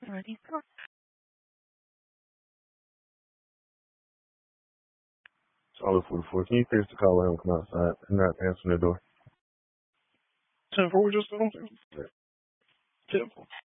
Solid 44. Can you fix the call when I come outside and not answering the door? 10-4 just don't. 10-4.